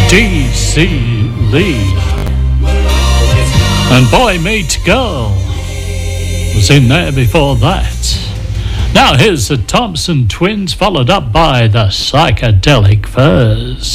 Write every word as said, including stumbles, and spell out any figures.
D C Lee. And Boy Meets Girl was in there before that. Now here's the Thompson Twins, followed up by the Psychedelic Furs.